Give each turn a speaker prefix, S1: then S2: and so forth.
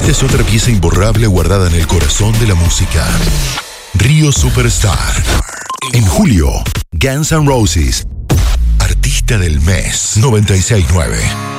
S1: Esta es otra pieza imborrable guardada en el corazón de la música. Rio Superstar. En julio, Guns N' Roses. Artista del mes 96.9.